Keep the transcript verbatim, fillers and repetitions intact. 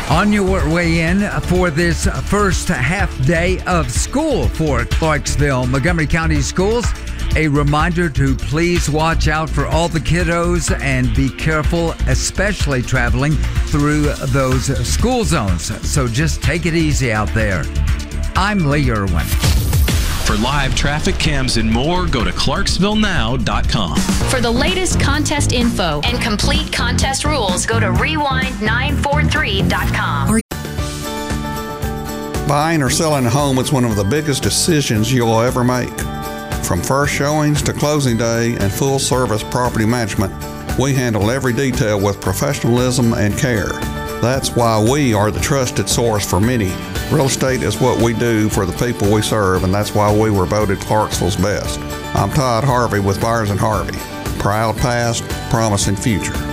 On your way in for this first half day of school for Clarksville Montgomery County Schools, a reminder to please watch out for all the kiddos and be careful, especially traveling through those school zones. So just take it easy out there. I'm Lee Irwin. For live traffic cams and more, go to clarksville now dot com. For the latest contest info and complete contest rules, go to rewind nine four three dot com. Buying or selling a home is one of the biggest decisions you'll ever make. From first showings to closing day and full-service property management, we handle every detail with professionalism and care. That's why we are the trusted source for many. Real estate is what we do for the people we serve, and that's why we were voted Clarksville's best. I'm Todd Harvey with Byers and Harvey. Proud past, promising future.